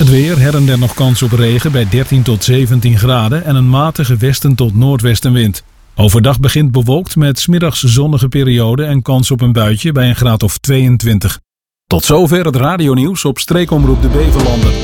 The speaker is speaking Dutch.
Het weer, her en der nog kans op regen bij 13 tot 17 graden en een matige westen tot noordwestenwind. Overdag begint bewolkt met 's middags zonnige periode en kans op een buitje bij een graad of 22. Tot zover het radionieuws op streekomroep de Beverlanden.